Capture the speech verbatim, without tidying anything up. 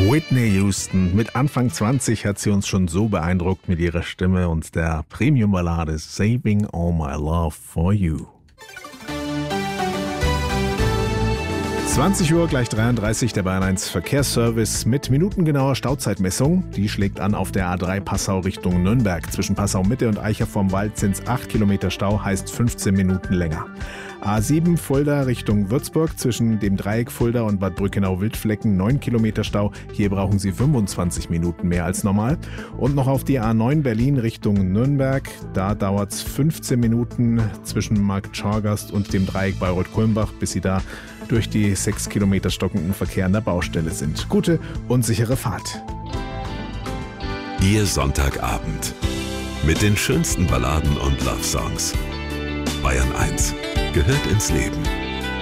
Whitney Houston. Mit Anfang zwanzig hat sie uns schon so beeindruckt mit ihrer Stimme und der Premium-Ballade Saving All My Love For You. zwanzig Uhr gleich dreiunddreißig, der Bayern eins Verkehrsservice mit minutengenauer Stauzeitmessung. Die schlägt an auf der A drei Passau Richtung Nürnberg. Zwischen Passau Mitte und Eicher vorm Wald sind es acht Kilometer Stau, heißt fünfzehn Minuten länger. A sieben Fulda Richtung Würzburg, zwischen dem Dreieck Fulda und Bad Brückenau-Wildflecken neun Kilometer Stau. Hier brauchen Sie fünfundzwanzig Minuten mehr als normal. Und noch auf die A neun Berlin Richtung Nürnberg. Da dauert es fünfzehn Minuten zwischen Markt Schorgast und dem Dreieck Bayreuth-Kulmbach, bis Sie da durch die sechs Kilometer stockenden Verkehr an der Baustelle sind. Gute und sichere Fahrt. Ihr Sonntagabend mit den schönsten Balladen und Love-Songs. Bayern eins gehört ins Leben.